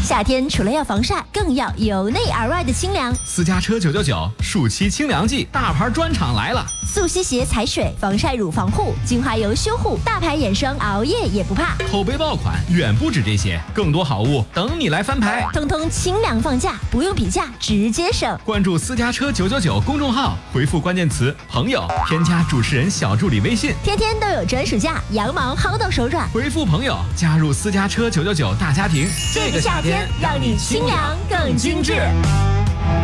夏天除了要防晒，更要由内而外的清凉。 私家车999暑期清凉季，大牌专场来了！ 速吸鞋踩水，防晒乳防护，精华油修护，大牌眼霜熬夜也不怕。 口碑爆款远不止这些，更多好物等你来翻牌。 通通清凉放假，不用比价，直接省。 关注私家车999公众号，回复关键词朋友，添加主持人小助理微信， 天天都有专属价，羊毛薅到手软。 回复朋友，加入私家车999大家庭。 这个夏天让你清凉更精致。